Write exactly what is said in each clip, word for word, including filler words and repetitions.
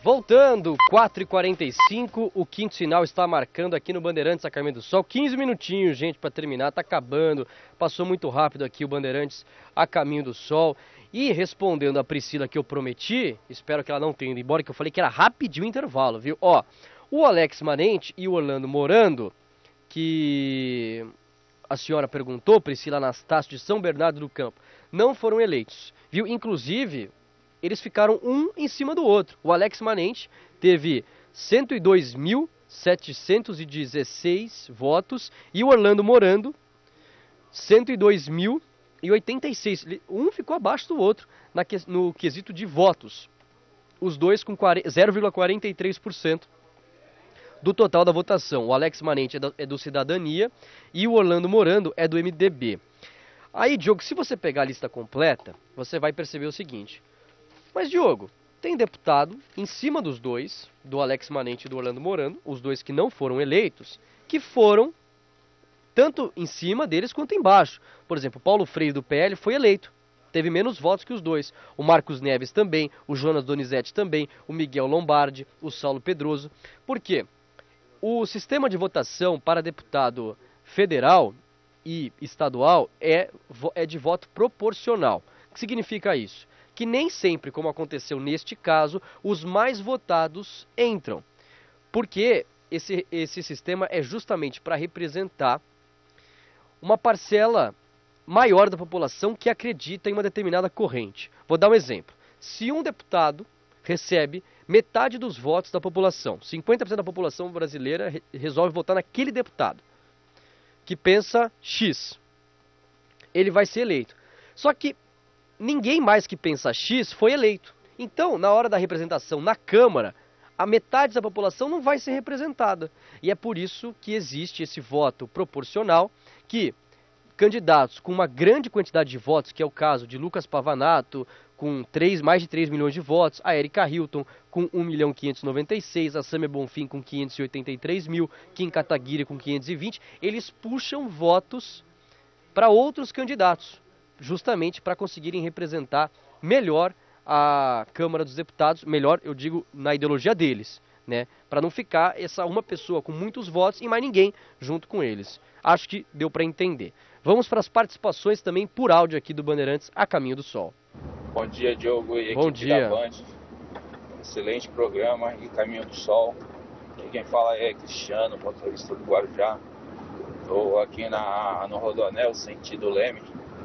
Voltando, quatro e quarenta e cinco, o quinto sinal está marcando aqui no Bandeirantes a Caminho do Sol. quinze minutinhos, gente, para terminar, tá acabando. Passou muito rápido aqui o Bandeirantes a Caminho do Sol. E respondendo a Priscila que eu prometi, espero que ela não tenha ido embora, que eu falei que era rapidinho o intervalo, viu? Ó, o Alex Manente e o Orlando Morando, que a senhora perguntou, Priscila Anastácio de São Bernardo do Campo, não foram eleitos, viu? Inclusive, eles ficaram um em cima do outro. O Alex Manente teve cento e dois mil setecentos e dezesseis votos e o Orlando Morando cento e dois mil e oitenta e seis. Um ficou abaixo do outro na, no quesito de votos. Os dois com zero vírgula quarenta e três por cento do total da votação. O Alex Manente é do, é do Cidadania e o Orlando Morando é do M D B. Aí, Diogo, se você pegar a lista completa, você vai perceber o seguinte. Mas, Diogo, tem deputado em cima dos dois, do Alex Manente e do Orlando Morando, os dois que não foram eleitos, que foram tanto em cima deles quanto embaixo. Por exemplo, Paulo Freire do P L foi eleito, teve menos votos que os dois. O Marcos Neves também, o Jonas Donizete também, o Miguel Lombardi, o Saulo Pedroso. Por quê? O sistema de votação para deputado federal e estadual é, é de voto proporcional. O que significa isso? Que nem sempre, como aconteceu neste caso, os mais votados entram. Porque esse, esse sistema é justamente para representar uma parcela maior da população que acredita em uma determinada corrente. Vou dar um exemplo. Se um deputado recebe metade dos votos da população, cinquenta por cento da população brasileira re- resolve votar naquele deputado, que pensa X, ele vai ser eleito. Só que ninguém mais que pensa X foi eleito. Então, na hora da representação na Câmara, a metade da população não vai ser representada. E é por isso que existe esse voto proporcional, que candidatos com uma grande quantidade de votos, que é o caso de Lucas Pavanato, com três, mais de três milhões de votos, a Erika Hilton com um milhão quinhentos e noventa e seis, a Samia Bonfim com quinhentos e oitenta e três mil, Kim Kataguiri com quinhentos e vinte, eles puxam votos para outros candidatos, justamente para conseguirem representar melhor a Câmara dos Deputados, melhor, eu digo, na ideologia deles, né? Para não ficar essa uma pessoa com muitos votos e mais ninguém junto com eles. Acho que deu para entender. Vamos para as participações também por áudio aqui do Bandeirantes a Caminho do Sol. Bom dia, Diogo e Bom equipe dia. da Band. Excelente programa e Caminho do Sol. Aqui quem fala é Cristiano, motorista do Guarujá. Estou aqui na, no Rodoanel, sentido Leme.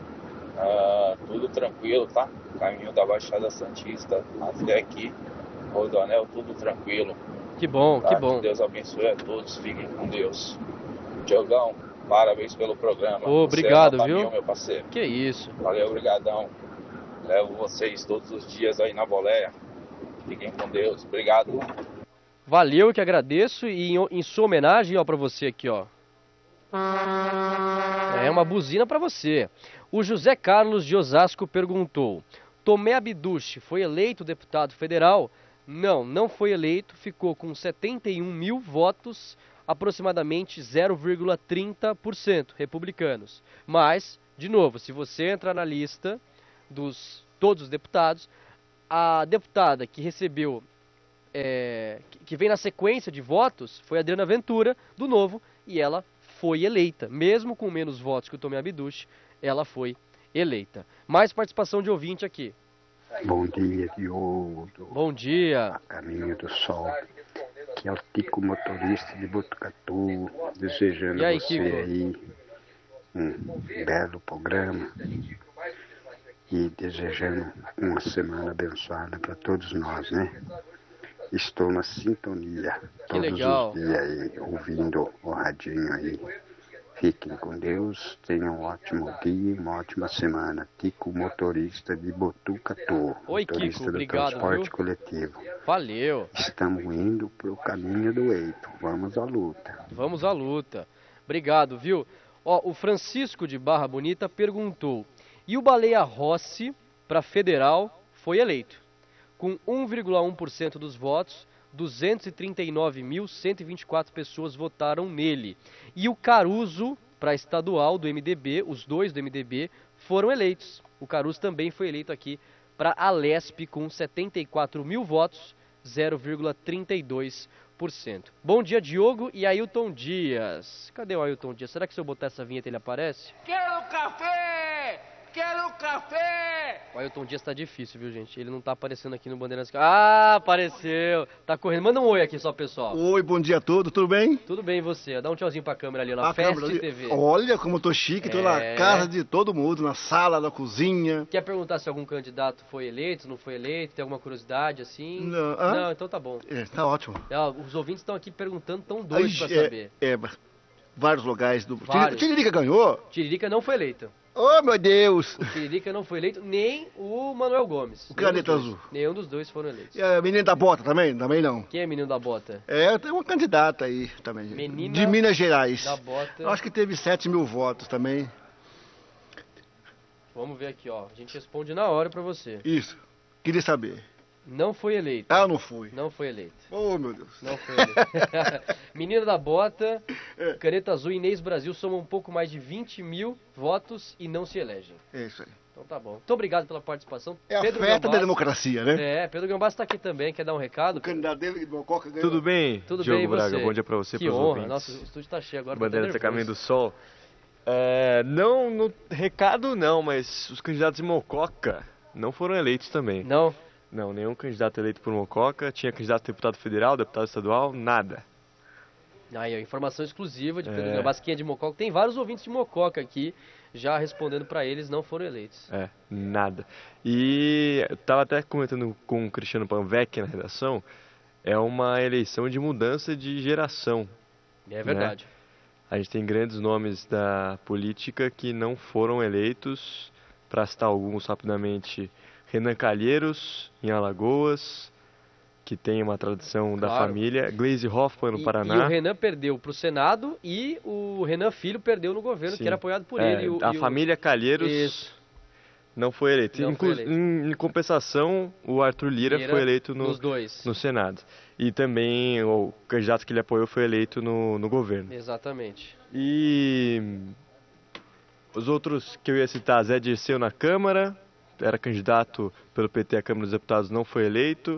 Uh, tudo tranquilo, tá? Caminho da Baixada Santista até aqui. Rodoanel, tudo tranquilo. Que bom, tá? que bom. Que Deus abençoe a todos, fiquem com Deus. Diogão, parabéns pelo programa. Ô, obrigado, Você é viu? mil, meu parceiro. Que isso. Valeu, obrigadão. Levo vocês todos os dias aí na boleia. Fiquem com Deus. Obrigado. Valeu, que agradeço. E em, em sua homenagem, ó, pra você aqui, ó. É uma buzina pra você. O José Carlos de Osasco perguntou: Tomé Abduche foi eleito deputado federal? Não, não foi eleito. Ficou com setenta e um mil votos, aproximadamente zero vírgula trinta por cento republicanos. Mas, de novo, se você entrar na lista dos todos os deputados, a deputada que recebeu, é, que vem na sequência de votos, foi a Adriana Ventura, do Novo, e ela foi eleita. Mesmo com menos votos que o Tomé Abduche, ela foi eleita. Mais participação de ouvinte aqui. Bom dia, Diogo. Bom dia. A Caminho do Sol. Que é o Tico, motorista de Botucatu, desejando E aí, você Kiko? aí um belo programa e desejando uma semana abençoada para todos nós, né? Estou na sintonia Que todos legal. os dias aí, ouvindo o radinho aí. Fiquem com Deus, tenham um ótimo dia, uma ótima semana. Tico, motorista de Botucatu, Oi, motorista Kiko, do obrigado, transporte viu? coletivo. Valeu. Estamos indo para o caminho do eito. Vamos à luta. Vamos à luta. Obrigado, viu? Ó, o Francisco de Barra Bonita perguntou: e o Baleia Rossi para federal foi eleito? Com um vírgula um por cento dos votos, duzentos e trinta e nove mil cento e vinte e quatro pessoas votaram nele. E o Caruso para estadual do M D B, os dois do M D B, foram eleitos. O Caruso também foi eleito aqui para a Lesp com setenta e quatro mil votos, zero vírgula trinta e dois por cento. Bom dia, Diogo e Ailton Dias. Cadê o Ailton Dias? Será que se eu botar essa vinheta ele aparece? Quero café! Quero café! O Ailton Dias tá difícil, viu, gente? Ele não tá aparecendo aqui no Bandeirantes. Ah, apareceu! Tá correndo. Manda um oi aqui só, pessoal. Oi, bom dia a todos, tudo bem? Tudo bem, e você? Dá um tchauzinho pra câmera ali na A Fest câmera ali. T V. Olha como eu tô chique, tô na É. casa de todo mundo, na sala, na cozinha. Quer perguntar se algum candidato foi eleito, não foi eleito? Tem alguma curiosidade assim? Não. Hã? Não, então tá bom. É, tá ótimo. Ó, os ouvintes estão aqui perguntando, tão doidos pra Aí, saber. é, é, vários lugares do... Vários. Tiririca ganhou? Tiririca não foi eleito. Oh, meu Deus! O Tiririca não foi eleito, nem o Manuel Gomes. O Nenhum Caneta dos dois. Azul. Nenhum dos dois foram eleitos. E a menina da bota também? Também não. Quem é menino da bota? É, tem uma candidata aí também. Menina de Minas Gerais. Da bota. Eu acho que teve sete mil votos também. Vamos ver aqui, ó. A gente responde na hora pra você. Isso. Queria saber. Não foi eleito. Ah, eu não fui. Não foi eleito. Oh, meu Deus. Não foi eleito. Menino da bota, É. Caneta Azul e Inês Brasil somam um pouco mais de vinte mil votos e não se elegem. É isso aí. Então tá bom. Muito obrigado pela participação. É a Pedro festa da Gambassi- democracia, né? É, Pedro Gambassi tá aqui também, quer dar um recado? O candidato dele, o Coca, ganhou. Tudo bem? Tudo Diogo bem, e você? Braga, bom dia pra você, Que pros honra. ouvintes. Nossa, o estúdio tá cheio agora. tô Bandeira até do Caminho do nervoso. Sol. É, não, no recado não, mas os candidatos de Mococa não foram eleitos também. Não? Não, nenhum candidato eleito por Mococa. Tinha candidato a deputado federal, deputado estadual, nada. Aí, ó, informação exclusiva de Pedro É. Gambassi, quem é de Mococa. Tem vários ouvintes de Mococa aqui, já respondendo pra eles, não foram eleitos. É, nada. E eu tava até comentando com o Cristiano Panvec na redação, é uma eleição de mudança de geração. É verdade. A gente tem grandes nomes da política que não foram eleitos. Para citar alguns rapidamente, Renan Calheiros, em Alagoas, que tem uma tradição da Claro. família. Glaze Hoffmann, no E, Paraná. e o Renan perdeu pro Senado e o Renan Filho perdeu no governo, Sim. que era apoiado por É, ele. e o- a e o- família Calheiros Isso. não foi eleita. Não foi Inclu- eleito. Em, em compensação, o Arthur Lira, Lira foi eleito no, Nos dois. no Senado. E também o candidato que ele apoiou foi eleito no, no governo. Exatamente. E os outros que eu ia citar, Zé Dirceu na Câmara, era candidato pelo P T à Câmara dos Deputados, não foi eleito.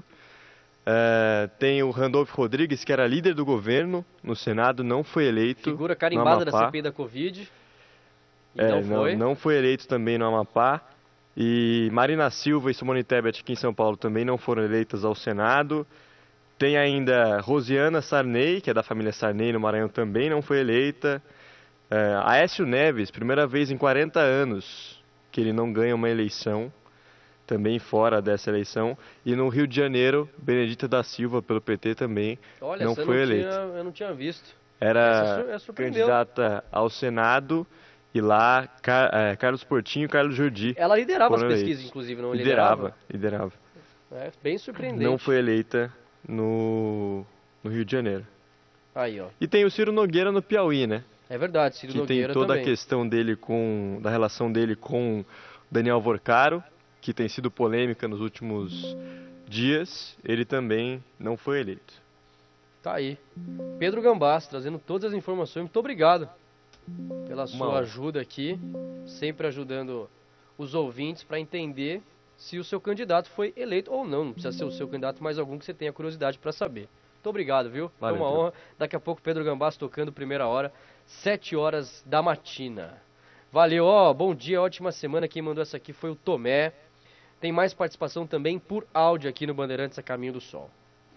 É, tem o Randolfo Rodrigues, que era líder do governo no Senado, não foi eleito. Figura no carimbada da Amapá. C P I da Covid. E É, não foi. não foi eleito também no Amapá. E Marina Silva e Simone Tebet aqui em São Paulo também não foram eleitas ao Senado. Tem ainda Rosiana Sarney, que é da família Sarney no Maranhão, também não foi eleita. É, Aécio Neves, primeira vez em quarenta anos que ele não ganha uma eleição, também fora dessa eleição. E no Rio de Janeiro, Benedita da Silva, pelo P T, também Olha, não essa eu foi não eleita. tinha, eu não tinha visto. Era Essa sur- essa surpreendeu. candidata ao Senado e lá Car- é, Carlos Portinho e Carlos Jordi Ela liderava as foram pesquisas, eleitos. inclusive, não liderava, liderava. É bem surpreendente. Não foi eleita no, no Rio de Janeiro. Aí, ó. E tem o Ciro Nogueira no Piauí, né? É verdade, Ciro que Nogueira tem toda também. a questão dele com da relação dele com Daniel Vorcaro, que tem sido polêmica nos últimos dias. Ele também não foi eleito. Tá aí. Pedro Gambassi, trazendo todas as informações. Muito obrigado pela sua honra. ajuda aqui. Sempre ajudando os ouvintes para entender se o seu candidato foi eleito ou não. Não precisa ser o seu candidato, mas algum que você tenha curiosidade para saber. Muito obrigado, viu? Valeu, Foi uma Pedro. honra. Daqui a pouco Pedro Gambassi tocando primeira hora, sete horas da matina. Valeu, ó, bom dia, ótima semana. Quem mandou essa aqui foi o Tomé. Tem mais participação também por áudio aqui no Bandeirantes a Caminho do Sol.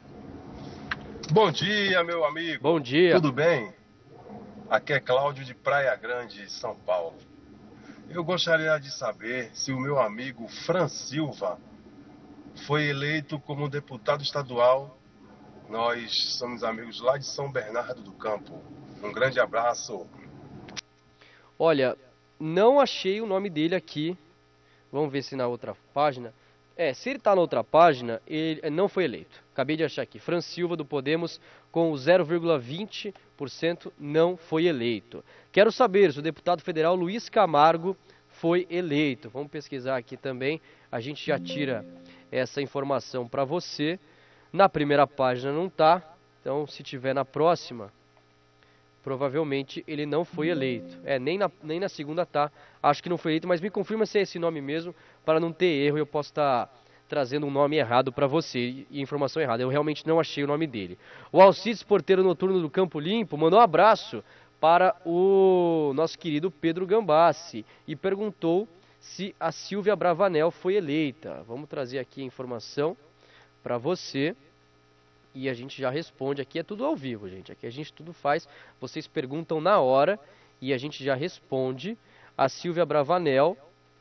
Bom dia, meu amigo. Bom dia. Tudo bem? Aqui é Cláudio de Praia Grande, São Paulo. Eu gostaria de saber se o meu amigo Fran Silva foi eleito como deputado estadual. Nós somos amigos lá de São Bernardo do Campo. Um grande abraço. Olha, não achei o nome dele aqui. Vamos ver se na outra página. É, se ele está na outra página, ele não foi eleito. Acabei de achar aqui. Fran Silva, do Podemos, com zero vírgula vinte por cento, não foi eleito. Quero saber se o deputado federal Luiz Camargo foi eleito. Vamos pesquisar aqui também. A gente já tira essa informação para você. Na primeira página não está. Então, se tiver na próxima, provavelmente ele não foi eleito. É, nem na, nem na segunda tá. Acho que não foi eleito, mas me confirma se é esse nome mesmo, para não ter erro e eu posso estar trazendo um nome errado para você e informação errada. Eu realmente não achei o nome dele. O Alcides, porteiro noturno do Campo Limpo, mandou um abraço para o nosso querido Pedro Gambassi e perguntou se a Silvia Bravanel foi eleita. Vamos trazer aqui a informação para você e a gente já responde. Aqui é tudo ao vivo, gente. Aqui a gente tudo faz. Vocês perguntam na hora e a gente já responde. A Silvia Bravanel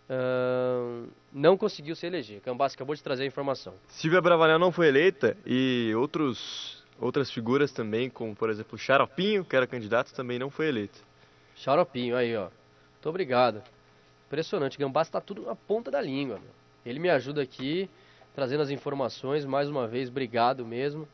uh, não conseguiu se eleger. Gambassi acabou de trazer a informação. Silvia Bravanel não foi eleita e outros, outras figuras também, como por exemplo o Xaropinho, que era candidato, também não foi eleito. Xaropinho, aí ó. Muito obrigado. Impressionante, Gambassi tá tudo na ponta da língua, meu. Ele me ajuda aqui, trazendo as informações, mais uma vez, obrigado mesmo.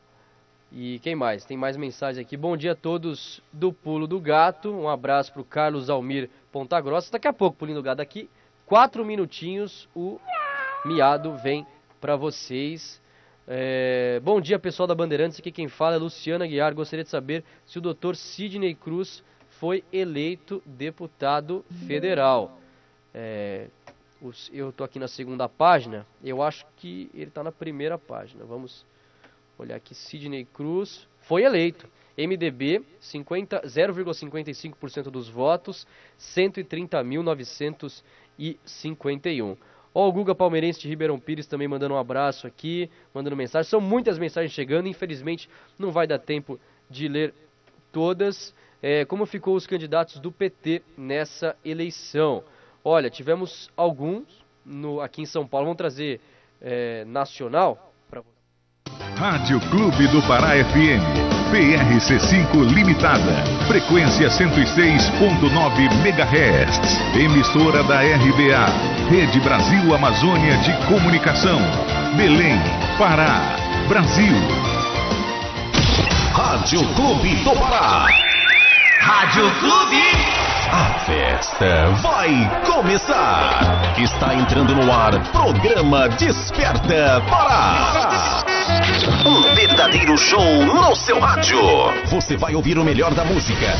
E quem mais? Tem mais mensagens aqui. Bom dia a todos do Pulo do Gato, um abraço pro Carlos Almir Ponta Grossa. Daqui a pouco, Pulinho do Gato, daqui quatro minutinhos, o miado vem pra vocês. É... Bom dia, pessoal da Bandeirantes, aqui quem fala é Luciana Guiar. Gostaria de saber se o doutor Sidney Cruz foi eleito deputado federal. É, os, eu estou aqui na segunda página, eu acho que ele está na primeira página. Vamos olhar aqui, Sidney Cruz foi eleito. M D B, zero vírgula cinquenta e cinco por cento dos votos, cento e trinta mil novecentos e cinquenta e um. Ó, o Guga Palmeirense de Ribeirão Pires também mandando um abraço aqui, mandando mensagem. São muitas mensagens chegando, infelizmente não vai dar tempo de ler todas. É, como ficou os candidatos do P T nessa eleição? Olha, tivemos alguns no, aqui em São Paulo. Vamos trazer é, nacional. Pra... Rádio Clube do Pará F M, P R C cinco Limitada, frequência cento e seis ponto nove megahertz, emissora da R B A, Rede Brasil Amazônia de Comunicação, Belém, Pará, Brasil. Rádio Clube do Pará. Rádio Clube. A festa vai começar. Está entrando no ar, programa Desperta Pará. Um verdadeiro show no seu rádio. Você vai ouvir o melhor da música.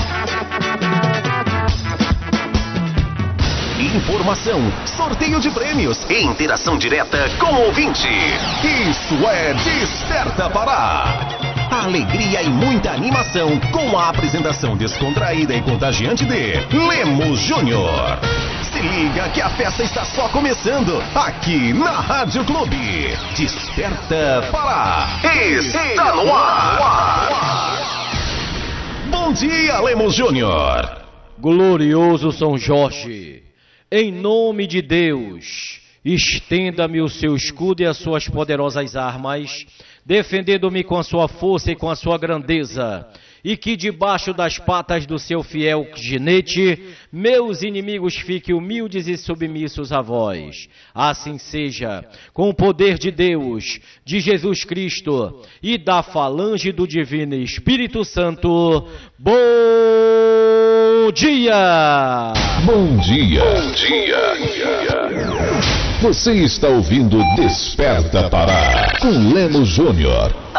Informação, sorteio de prêmios e interação direta com o ouvinte. Isso é Desperta Pará. Alegria e muita animação com a apresentação descontraída e contagiante de Lemos Júnior. Se liga que a festa está só começando aqui na Rádio Clube. Desperta Pará. Está no ar. Bom dia, Lemos Júnior. Glorioso São Jorge, em nome de Deus, estenda-me o seu escudo e as suas poderosas armas, defendendo-me com a sua força e com a sua grandeza, e que debaixo das patas do seu fiel ginete, meus inimigos fiquem humildes e submissos a vós. Assim seja, com o poder de Deus, de Jesus Cristo e da falange do Divino Espírito Santo, bom dia! Bom dia! Bom dia! Você está ouvindo Desperta Pará, com Lemos Júnior.